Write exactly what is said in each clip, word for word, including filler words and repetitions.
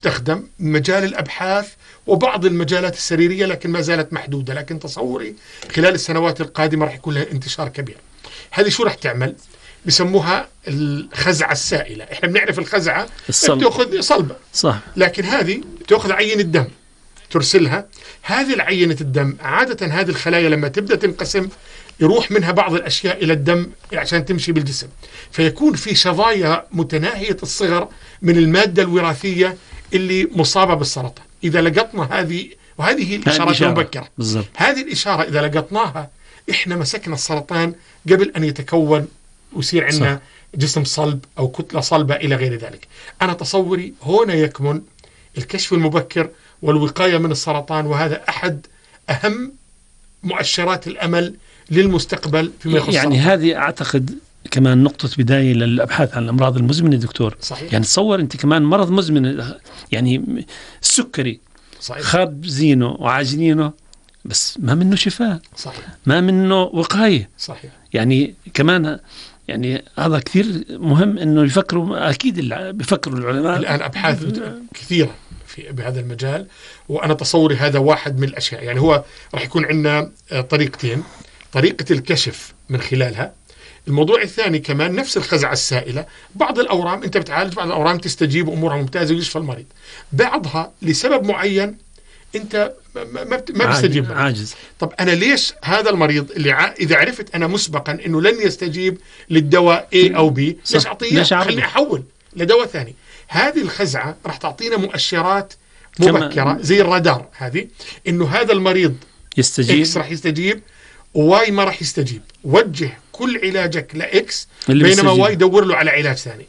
تخدم مجال الأبحاث وبعض المجالات السريرية، لكن ما زالت محدودة. لكن تصوري خلال السنوات القادمة راح يكون لها انتشار كبير. هذه شو راح تعمل؟ بسموها الخزعة السائلة. احنا بنعرف الخزعة بتأخذ صلبة، صح، لكن هذه تأخذ عينة دم ترسلها. هذه العينة الدم عادة هذه الخلايا لما تبدأ تنقسم يروح منها بعض الأشياء إلى الدم عشان تمشي بالجسم، فيكون في شظايا متناهية الصغر من المادة الوراثية اللي مصابة بالسرطان. إذا لقطنا هذه، وهذه الإشارات المبكرة، هذه الإشارة إذا لقطناها إحنا مسكنا السرطان قبل أن يتكون ويصير عندنا جسم صلب أو كتلة صلبة إلى غير ذلك. أنا تصوري هنا يكمن الكشف المبكر والوقاية من السرطان، وهذا أحد أهم مؤشرات الأمل للمستقبل فيما يخص يعني السرطان. هذه أعتقد كمان نقطة بداية للأبحاث عن الأمراض المزمنة دكتور. صحيح. يعني تصور أنت كمان مرض مزمن، يعني السكري، صحيح، خابزينه وعاجنينه بس ما منه شفاء. صحيح. ما منه وقاية. صحيح. يعني كمان يعني هذا كثير مهم إنه يفكروا، أكيد بيفكروا العلماء الآن أبحاث كثيرة في بهذا المجال، وأنا تصوري هذا واحد من الأشياء. يعني هو راح يكون عندنا طريقتين، طريقة الكشف من خلالها. الموضوع الثاني كمان نفس الخزعة السائلة، بعض الأورام أنت بتعالج، بعض الأورام تستجيب وأمورها ممتازة ويشفى المريض، بعضها لسبب معين أنت ما ما بيستجيب، عاجز. طب أنا ليش هذا المريض اللي ع... إذا عرفت أنا مسبقا إنه لن يستجيب للدواء A أو B، ليش أعطيه؟ خليني أحول لدواء ثاني. هذه الخزعة راح تعطينا مؤشرات مبكرة زي الرادار هذه، إنه هذا المريض يستجيب، إكس راح يستجيب وواي ما راح يستجيب، وجه كل علاجك لإكس، بينما بيستجيب. واي دور له على علاج ثاني.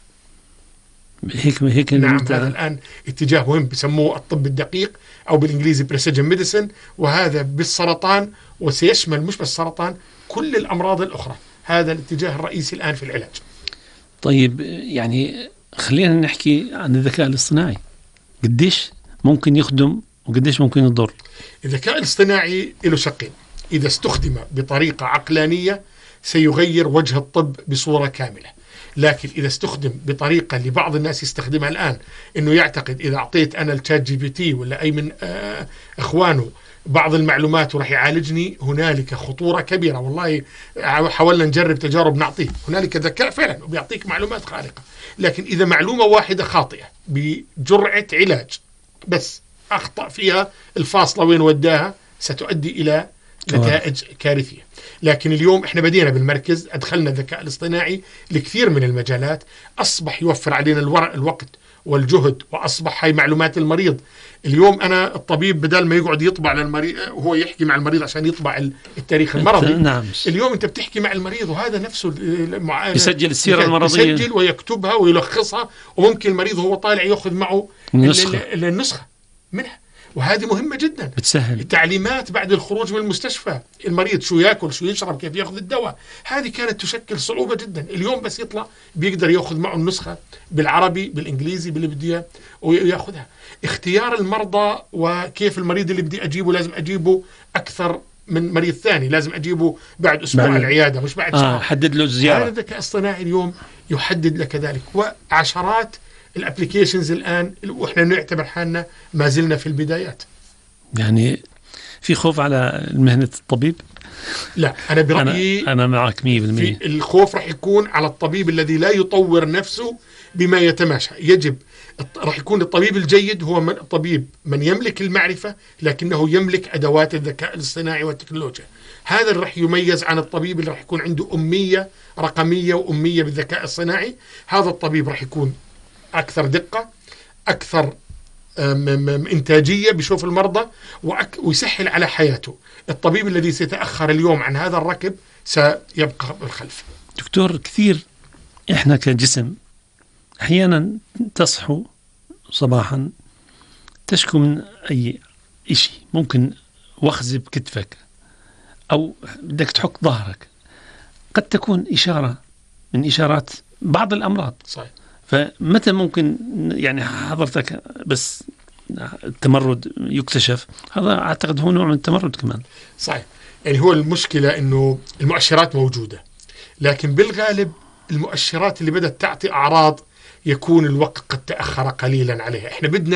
هيك هيك نعم، هذا الآن اتجاه مهم بسموه الطب الدقيق أو بالإنجليزي بريسيجن ميديسن، وهذا بالسرطان وسيشمل مش بس السرطان كل الأمراض الأخرى. هذا الاتجاه الرئيسي الآن في العلاج. طيب يعني خلينا نحكي عن الذكاء الاصطناعي، قديش ممكن يخدم وقديش ممكن يضر؟ الذكاء الاصطناعي له شقين. إذا استخدم بطريقة عقلانية سيغير وجه الطب بصورة كاملة، لكن إذا استخدم بطريقة اللي بعض الناس يستخدمها الآن، إنه يعتقد إذا أعطيت أنا الشات جي بي تي ولا أي من آه إخوانه بعض المعلومات وراح يعالجني، هنالك خطورة كبيرة. والله حاولنا نجرب تجارب نعطيه، هنالك ذكاء فعلا وبيعطيك معلومات خارقة، لكن إذا معلومة واحدة خاطئة بجرعة علاج بس أخطأ فيها الفاصلة وين وداها، ستؤدي إلى نتائج كارثية. لكن اليوم احنا بدينا بالمركز، أدخلنا الذكاء الاصطناعي لكثير من المجالات، أصبح يوفر علينا الورق الوقت والجهد، وأصبح هاي معلومات المريض. اليوم أنا الطبيب بدل ما يقعد يطبع للمريض وهو يحكي مع المريض عشان يطبع التاريخ المرضي، نعم. اليوم أنت بتحكي مع المريض وهذا نفسه المعالج يسجل السيرة المرضية، يسجل ويكتبها ويلخصها، وممكن المريض هو طالع يأخذ معه النسخة, النسخة منها، وهذه مهمة جدا. بتسهل التعليمات بعد الخروج من المستشفى، المريض شو يأكل شو يشرب كيف يأخذ الدواء، هذه كانت تشكل صعوبة جدا. اليوم بس يطلع بيقدر يأخذ معه النسخة بالعربي بالإنجليزي باللي بديه ويأخذها. اختيار المرضى وكيف المريض اللي بدي أجيبه لازم أجيبه أكثر من مريض ثاني، لازم أجيبه بعد أسبوع بعد العيادة مش بعد شهر. آه حدد له الزيارة. هذا الذكاء الاصطناعي اليوم يحدد لك ذلك، وعشرات الابليكيشنز الآن، وإحنا نعتبر حالنا ما زلنا في البدايات. يعني في خوف على مهنة الطبيب؟ لا، أنا برأيي أنا, أنا معك مية بالمية. الخوف رح يكون على الطبيب الذي لا يطور نفسه بما يتماشى. يجب رح يكون الطبيب الجيد هو من الطبيب من يملك المعرفة لكنه يملك أدوات الذكاء الاصطناعي والتكنولوجيا. هذا اللي رح يميز عن الطبيب اللي رح يكون عنده أمية رقمية وأمية بالذكاء الصناعي. هذا الطبيب رح يكون أكثر دقة، أكثر إنتاجية، بيشوف المرضى ويسهل على حياته. الطبيب الذي سيتأخر اليوم عن هذا الركب سيبقى بالخلف. دكتور، كثير إحنا كجسم أحيانا تصحو صباحا تشكو من أي إشي، ممكن وخز بكتفك أو بدك تحك ظهرك، قد تكون إشارة من إشارات بعض الأمراض. صحيح. فمتى ممكن يعني حضرتك بس التمرد يكتشف؟ هذا أعتقد هو نوع من التمرد كمان. صحيح. يعني هو المشكلة إنه المؤشرات موجودة، لكن بالغالب المؤشرات اللي بدأت تعطي أعراض يكون الوقت قد تأخر قليلا عليها. احنا بدنا